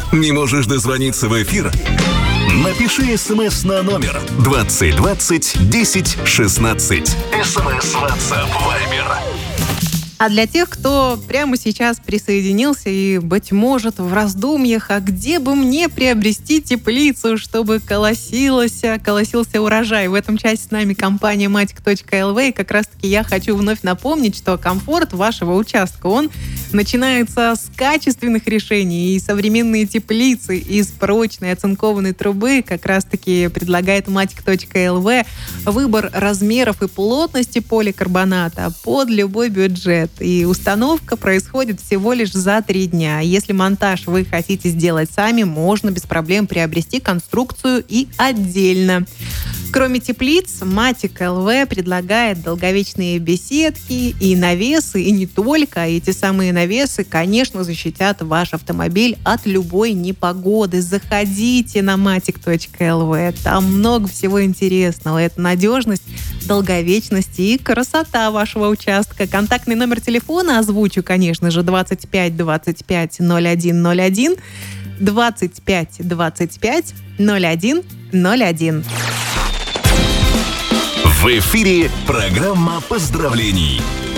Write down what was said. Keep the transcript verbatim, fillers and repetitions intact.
Не можешь дозвониться в эфир? Напиши СМС на номер двадцать двадцать десять шестнадцать. СМС, WhatsApp, Viber. А для тех, кто прямо сейчас присоединился и, быть может, в раздумьях, а где бы мне приобрести теплицу, чтобы колосился, колосился урожай? В этом часе с нами компания матик точка эл ви. И как раз-таки я хочу вновь напомнить, что комфорт вашего участка, он начинается с качественных решений. И современные теплицы из прочной оцинкованной трубы как раз-таки предлагает матик точка эл ви. Выбор размеров и плотности поликарбоната под любой бюджет. И установка происходит всего лишь за три дня. Если монтаж вы хотите сделать сами, можно без проблем приобрести конструкцию и отдельно. Кроме теплиц, матик точка эл ви предлагает долговечные беседки и навесы, и не только. Эти самые навесы, конечно, защитят ваш автомобиль от любой непогоды. Заходите на матик точка эл ви. Там много всего интересного. Это надежность, долговечность и красота вашего участка. Контактный номер телефона озвучу, конечно же, двадцать пять двадцать пять ноль один ноль один, двадцать пять двадцать пять ноль один ноль один. В эфире программа поздравлений.